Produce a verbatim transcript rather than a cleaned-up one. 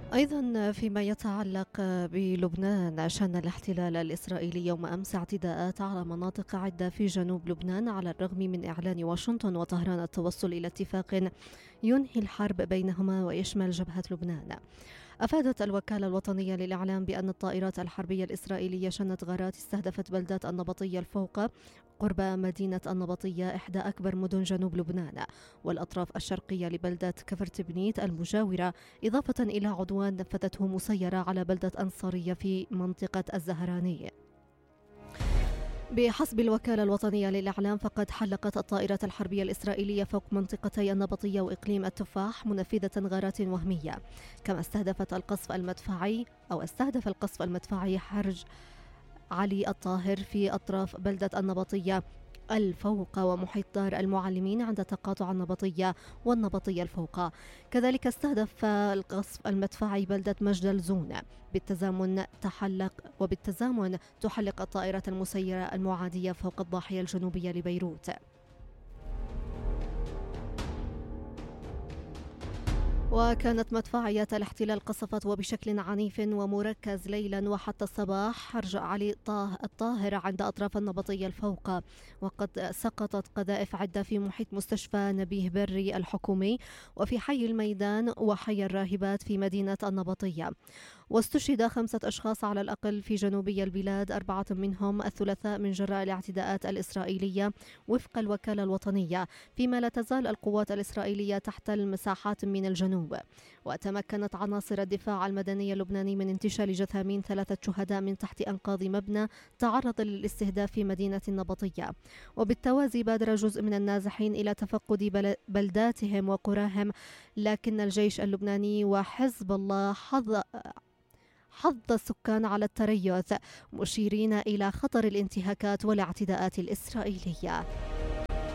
أيضا فيما يتعلق بلبنان، شن الاحتلال الإسرائيلي يوم أمس اعتداءات على مناطق عدة في جنوب لبنان على الرغم من إعلان واشنطن وطهران التوصل إلى اتفاق ينهي الحرب بينهما ويشمل جبهة لبنان. أفادت الوكالة الوطنية للإعلام بأن الطائرات الحربية الإسرائيلية شنت غارات استهدفت بلدات النبطية الفوقة قرب مدينة النبطية إحدى أكبر مدن جنوب لبنان والأطراف الشرقية لبلدة كفرتبنيت المجاورة، إضافة إلى عدوان نفذته مسيرة على بلدة أنصارية في منطقة الزهراني. بحسب الوكالة الوطنية للإعلام، فقد حلقت الطائرات الحربية الإسرائيلية فوق منطقتي النبطية وإقليم التفاح منفذة غارات وهمية، كما استهدفت القصف المدفعي أو استهدف القصف المدفعي حرج علي الطاهر في أطراف بلدة النبطية الفوق ومحيط دار المعلمين عند تقاطع النبطية والنبطية الفوق. كذلك استهدف القصف المدفعي بلدة مجدل زون. بالتزامن تحلق وبالتزامن تحلق الطائرات المسيرة المعادية فوق الضاحية الجنوبية لبيروت. وكانت مدفعية الاحتلال قصفت وبشكل عنيف ومركز ليلا وحتى الصباح حرج علي الطاهر عند أطراف النبطية الفوق، وقد سقطت قذائف عدة في محيط مستشفى نبيه بري الحكومي وفي حي الميدان وحي الراهبات في مدينة النبطية. واستشهد خمسة أشخاص على الأقل في جنوبي البلاد، أربعة منهم الثلاثاء من جراء الاعتداءات الإسرائيلية وفق الوكالة الوطنية، فيما لا تزال القوات الإسرائيلية تحتل مساحات من الجنوب. وتمكنت عناصر الدفاع المدني اللبناني من انتشال جثامين ثلاثة شهداء من تحت أنقاض مبنى تعرض للاستهداف في مدينة النبطية. وبالتوازي بادر جزء من النازحين إلى تفقد بلداتهم وقراهم، لكن الجيش اللبناني وحزب الله حظ حض السكان على التريث، مشيرين إلى خطر الانتهاكات والاعتداءات الإسرائيلية.